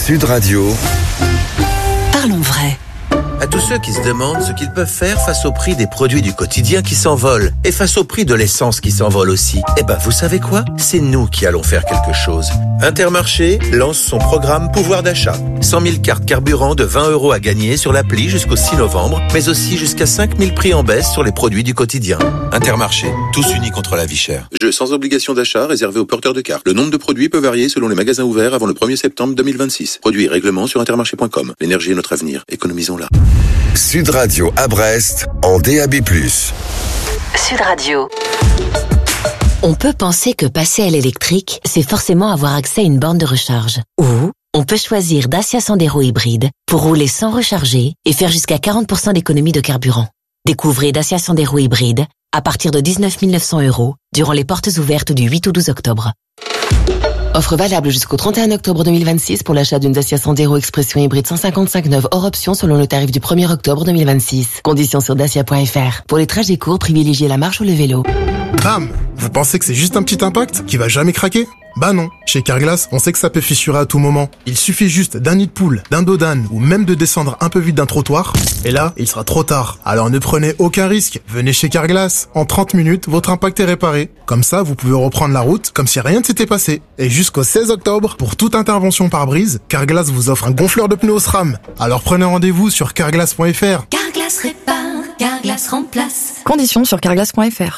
Sud Radio. Parlons vrai. À tous ceux qui se demandent ce qu'ils peuvent faire face au prix des produits du quotidien qui s'envolent et face au prix de l'essence qui s'envole aussi, vous savez quoi ? C'est nous qui allons faire quelque chose. Intermarché lance son programme pouvoir d'achat. 100 000 cartes carburant de 20 € à gagner sur l'appli jusqu'au 6 novembre, mais aussi jusqu'à 5 000 prix en baisse sur les produits du quotidien. Intermarché, tous unis contre la vie chère. Jeu sans obligation d'achat réservé aux porteurs de cartes. Le nombre de produits peut varier selon les magasins ouverts avant le 1er septembre 2026. Produits et règlements sur intermarché.com. L'énergie est notre avenir. Économisons-la. Sud Radio à Brest, en DAB+. Sud Radio. On peut penser que passer à l'électrique, c'est forcément avoir accès à une borne de recharge. Ou on peut choisir Dacia Sandero hybride pour rouler sans recharger et faire jusqu'à 40% d'économie de carburant. Découvrez Dacia Sandero hybride à partir de 19 900 € durant les portes ouvertes du 8 au 12 octobre. Offre valable jusqu'au 31 octobre 2026 pour l'achat d'une Dacia Sandero Expression hybride 155 neuve hors option selon le tarif du 1er octobre 2026. Conditions sur dacia.fr. Pour les trajets courts, privilégiez la marche ou le vélo. Bam! Vous pensez que c'est juste un petit impact qui va jamais craquer? Bah non. Chez Carglass, on sait que ça peut fissurer à tout moment. Il suffit juste d'un nid de poule, d'un dos d'âne ou même de descendre un peu vite d'un trottoir. Et là, il sera trop tard. Alors ne prenez aucun risque. Venez chez Carglass. En 30 minutes, votre impact est réparé. Comme ça, vous pouvez reprendre la route comme si rien ne s'était passé. Et jusqu'au 16 octobre, pour toute intervention par brise, Carglass vous offre un gonfleur de pneus au SRAM. Alors prenez rendez-vous sur carglass.fr. Carglass répare, Carglass remplace. Conditions sur carglass.fr.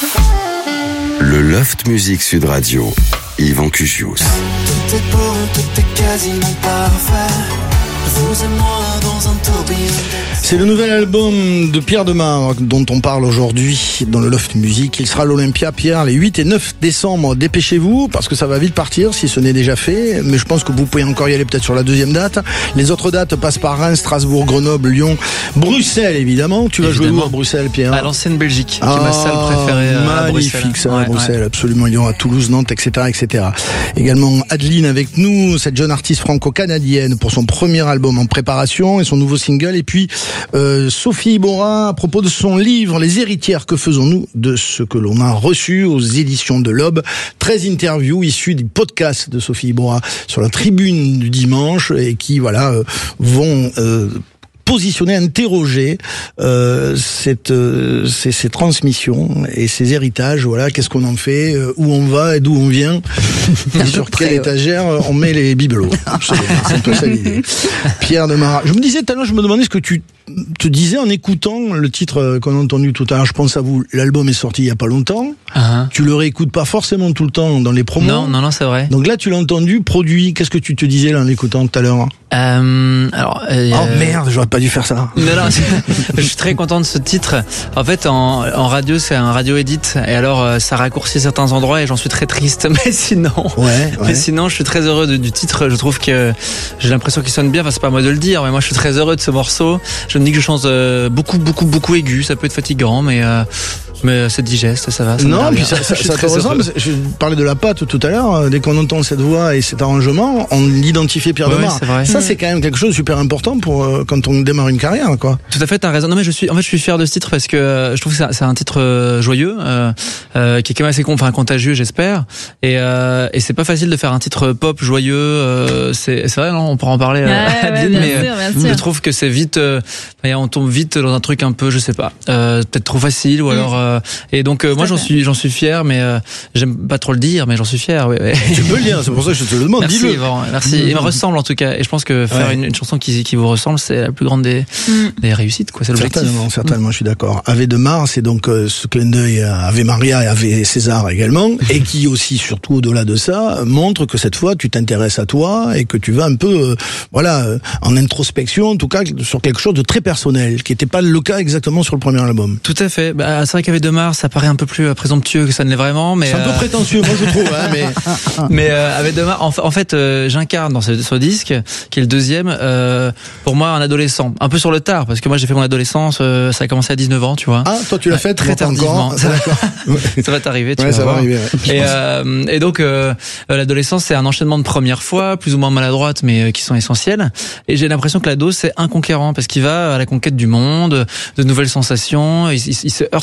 Le Loft Music Sud Radio. Yvan Cuchius. Tout est beau, tout est quasiment parfait. Vous et moi dans un tourbillon. C'est le nouvel album de Pierre Demar dont on parle aujourd'hui dans le Loft Music. Il sera à l'Olympia, Pierre, les 8 et 9 décembre. Dépêchez-vous parce que ça va vite partir si ce n'est déjà fait. Mais je pense que vous pouvez encore y aller peut-être sur la deuxième date. Les autres dates passent par Reims, Strasbourg, Grenoble, Lyon, Bruxelles évidemment. Tu vas jouer où à Bruxelles, Pierre? À l'ancienne Belgique, qui est ma salle préférée à Bruxelles. Magnifique ça, à Bruxelles, absolument. Il y aura à Toulouse, Nantes, etc., etc. Également Adeline avec nous, cette jeune artiste franco-canadienne pour son premier album en préparation et son nouveau single. Et puis Sophie Iborra à propos de son livre Les héritières, que faisons-nous de ce que l'on a reçu aux éditions de l'Aube. 13 interviews issues du podcast de Sophie Iborra sur la tribune du dimanche et qui vont positionner, interroger ces transmissions et ces héritages. Voilà, qu'est-ce qu'on en fait, où on va et d'où on vient, et sur quelle étagère on met les bibelots. C'est un peu ça l'idée. Pierre Demar. Je me disais tout à l'heure, je me demandais ce que tu te disais en écoutant le titre qu'on a entendu tout à l'heure. Je pense à vous. L'album est sorti il y a pas longtemps. Tu le réécoutes pas forcément tout le temps dans les promos. Non, c'est vrai. Donc là, tu l'as entendu produit. Qu'est-ce que tu te disais là en l'écoutant tout à l'heure? Oh merde, j'aurais pas dû faire ça. Non, je suis très content de ce titre. En fait, en radio, c'est un radio edit, et alors ça raccourcit certains endroits et j'en suis très triste. Mais sinon, je suis très heureux du titre. Je trouve que j'ai l'impression qu'il sonne bien. Enfin, c'est pas à moi de le dire, mais moi, je suis très heureux de ce morceau. Je me dis que je chante beaucoup aigu. Ça peut être fatigant, mais c'est digeste, ça va. Non, puis ça te ressemble. Je parlais de la patte tout à l'heure. Dès qu'on entend cette voix et cet arrangement, on identifie Pierre Demar. Ça, c'est quand même quelque chose de super important pour quand on démarre une carrière, quoi. Tout à fait, t'as raison. Non, mais je suis fier de ce titre parce que je trouve que c'est un titre joyeux, qui est quand même assez contagieux, j'espère. Et c'est pas facile de faire un titre pop joyeux. C'est vrai, non, on pourra en parler. Bien sûr. Je trouve que c'est vite, on tombe vite dans un truc un peu, je sais pas, peut-être trop facile ou alors. Et donc moi j'en suis fier, mais j'aime pas trop le dire, mais j'en suis fier. Oui. Tu peux le dire, c'est pour ça que je te le demande. Merci, dis-le. Yvan, merci. Il me ressemble en tout cas, et je pense que faire une chanson qui vous ressemble, c'est la plus grande des réussites, quoi. C'est l'objectif. Certainement, je suis d'accord. Ave Demar, c'est donc ce clin d'œil à Ave Maria et Ave César également, et qui aussi, surtout au-delà de ça, montre que cette fois tu t'intéresses à toi et que tu vas un peu, en introspection, en tout cas sur quelque chose de très personnel, qui n'était pas le cas exactement sur le premier album. Tout à fait. C'est vrai qu'Ave Demar, ça paraît un peu plus présomptueux que ça ne l'est vraiment, mais c'est un peu prétentieux, moi je trouve. Mais Ave Demar, en fait, j'incarne dans ce disque, qui est le deuxième, pour moi un adolescent, un peu sur le tard, parce que moi j'ai fait mon adolescence, ça a commencé à 19 ans, tu vois. Ah, toi tu l'as fait très tardivement. Ça va t'arriver, tu vois. Ça va arriver. Ouais. Et donc l'adolescence, c'est un enchaînement de premières fois, plus ou moins maladroites, mais qui sont essentielles. Et j'ai l'impression que l'ado, c'est inconquérant, parce qu'il va à la conquête du monde, de nouvelles sensations, il se heurte à plein de trucs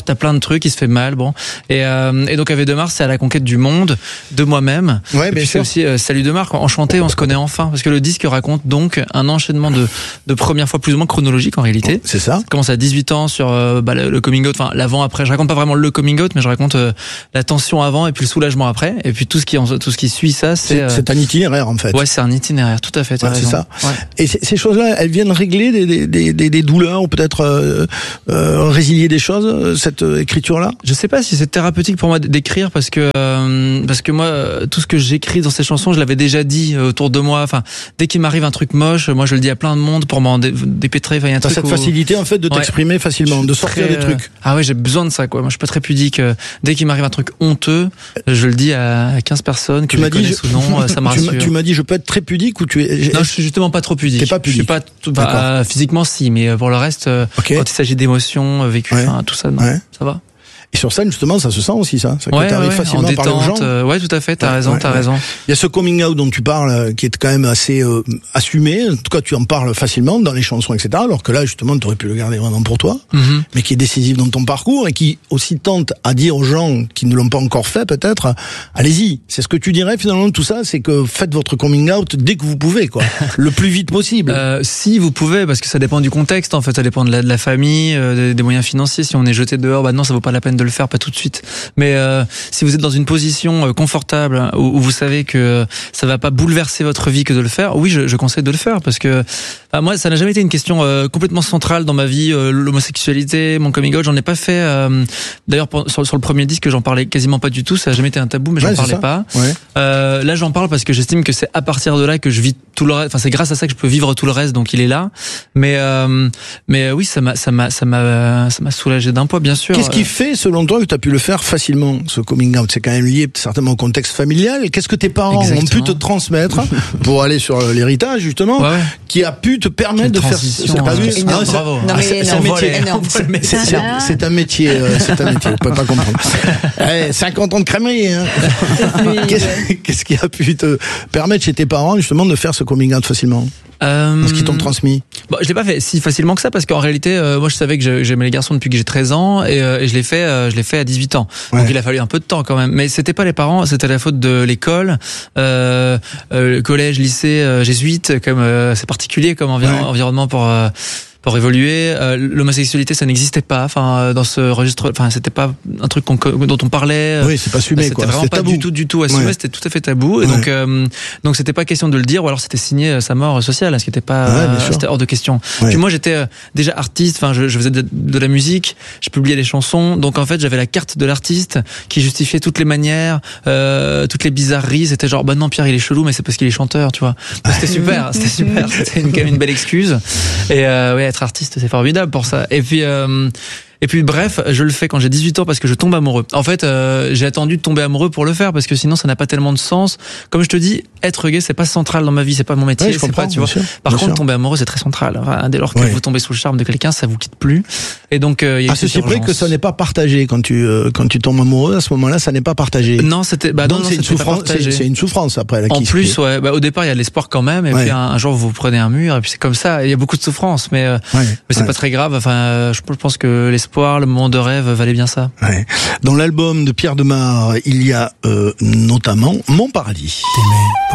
truc, il se fait mal, bon. Et donc AV de Mars, c'est à la conquête du monde, de moi-même. Ouais, et puis c'est aussi Salut de Marc, enchanté, on se connaît enfin, parce que le disque raconte donc un enchaînement de premières fois plus ou moins chronologique en réalité. C'est ça. Ça commence à 18 ans sur le coming out, enfin l'avant après. Je raconte pas vraiment le coming out, mais je raconte la tension avant et puis le soulagement après, et puis tout ce qui suit ça, c'est un itinéraire en fait. Ouais, c'est un itinéraire, tout à fait. Ouais, c'est ça. Ouais. Et ces choses-là, elles viennent régler des douleurs ou peut-être résilier des choses, cette écriture-là. Je sais pas si c'est thérapeutique pour moi d'écrire parce que moi tout ce que j'écris dans ces chansons, je l'avais déjà dit autour de moi. Enfin, dès qu'il m'arrive un truc moche, moi je le dis à plein de monde pour m'en dépêtrer. Enfin, il y a un truc cette facilité en fait de t'exprimer facilement, de sortir des trucs. Ah ouais, j'ai besoin de ça quoi. Moi je suis pas très pudique. Dès qu'il m'arrive un truc honteux, je le dis à 15 personnes que je connaisse ou non, ça me rassure. Tu m'as dit je peux être très pudique ou tu es. Non, je suis justement pas trop pudique. T'es pas pudique. Je suis pas physiquement si, mais pour le reste, quand il s'agit d'émotions vécues, tout ça, non, ça va. Et sur scène, justement, ça se sent aussi, ça. Ça t'arrive facilement à parler aux gens. Ouais, tout à fait, t'as raison. Il y a ce coming out dont tu parles, qui est quand même assez assumé. En tout cas, tu en parles facilement dans les chansons, etc. Alors que là, justement, tu aurais pu le garder vraiment pour toi. Mm-hmm. Mais qui est décisif dans ton parcours et qui aussi tente à dire aux gens qui ne l'ont pas encore fait, peut-être, allez-y. C'est ce que tu dirais, finalement, de tout ça, c'est que faites votre coming out dès que vous pouvez, quoi. Le plus vite possible. Si vous pouvez, parce que ça dépend du contexte, en fait. Ça dépend de la famille, des moyens financiers. Si on est jeté dehors, bah non, ça vaut pas la peine de le faire, pas tout de suite. Mais si vous êtes dans une position confortable où vous savez que ça va pas bouleverser votre vie que de le faire, oui, je conseille de le faire parce que moi, ça n'a jamais été une question complètement centrale dans ma vie. L'homosexualité, mon coming out, j'en ai pas fait. D'ailleurs, sur le premier disque, j'en parlais quasiment pas du tout. Ça a jamais été un tabou, mais j'en parlais pas. Ouais. Là, j'en parle parce que j'estime que c'est à partir de là que je vis tout le reste. Enfin, c'est grâce à ça que je peux vivre tout le reste. Donc, il est là. Mais oui, ça m'a soulagé d'un poids, bien sûr. Qu'est-ce qui fait, selon toi, que tu as pu le faire facilement, ce coming out? C'est quand même lié certainement au contexte familial. Qu'est-ce que tes parents ont pu te transmettre pour aller sur l'héritage, justement, qui a pu te permettre de faire ça? Bravo. C'est un métier, vous pouvez pas comprendre. 50 ans de crèmerie, hein. Qu'est-ce qui a pu te permettre chez tes parents, justement, de faire ce coming out facilement? Ce qu'ils t'ont transmis. Bon, je l'ai pas fait si facilement que ça parce qu'en réalité, moi je savais que j'aimais les garçons depuis que j'ai 13 ans et je l'ai fait à 18 ans. Donc il a fallu un peu de temps quand même. Mais c'était pas les parents, c'était la faute de l'école, collège, lycée, jésuite, comme c'est particulier comme environnement pour évoluer. L'homosexualité, ça n'existait pas. Enfin, dans ce registre, enfin, c'était pas un truc dont on parlait. Oui, c'est pas assumé, c'était quoi. Vraiment c'était pas tabou. du tout assumé. C'était tout à fait tabou. Et donc c'était pas question de le dire, ou alors c'était signé sa mort sociale, ce qui était pas, c'était hors de question. Puis moi, j'étais déjà artiste. Enfin, je faisais de la musique, je publiais des chansons. Donc en fait, j'avais la carte de l'artiste qui justifiait toutes les manières, toutes les bizarreries. C'était genre, bah non, Pierre, il est chelou, mais c'est parce qu'il est chanteur, tu vois. Donc, c'était super. C'était quand même une belle excuse. Et être artiste, c'est formidable pour ça. Et puis bref, je le fais quand j'ai 18 ans parce que je tombe amoureux. En fait, j'ai attendu de tomber amoureux pour le faire parce que sinon ça n'a pas tellement de sens. Comme je te dis, être gay, c'est pas central dans ma vie, c'est pas mon métier, c'est pas, tu vois. Par contre, tomber amoureux, c'est très central. Enfin, dès lors que vous tombez sous le charme de quelqu'un, ça vous quitte plus. Et donc il y a c'est vrai que ça n'est pas partagé quand tu tombes amoureux, à ce moment-là, ça n'est pas partagé. Non, c'était non, c'est une souffrance, c'est une souffrance après la En plus, au départ, il y a de l'espoir quand même et puis un jour vous prenez un mur et puis c'est comme ça, il y a beaucoup de souffrance mais c'est pas très grave. Enfin, je pense que l'espoir, le moment de rêve valait bien ça. Dans l'album de Pierre Demar, il y a notamment Mon Paradis.